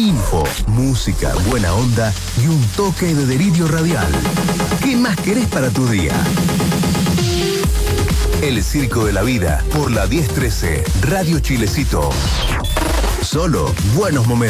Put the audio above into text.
info, música, buena onda y un toque de delirio radial. ¿Qué más querés para tu día? El Circo de la Vida por la 1013, Radio Chilecito. Solo buenos momentos.